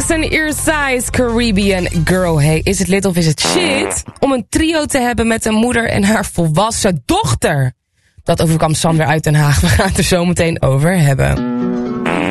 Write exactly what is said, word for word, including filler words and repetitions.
Jackson, Ear Size, Caribbean Girl. Hey, is het lit of is het shit om een trio te hebben met een moeder en haar volwassen dochter? Dat overkwam Sander uit Den Haag. We gaan het er zo meteen over hebben.